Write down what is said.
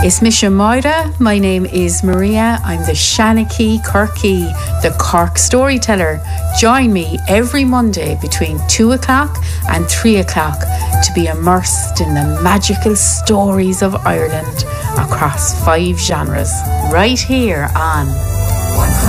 Is Misha Moira. My name is Maria. I'm the Shanachie Kirky, the Cork storyteller. Join me every Monday between 2 o'clock and 3 o'clock to be immersed in the magical stories of Ireland across 5 genres, right here on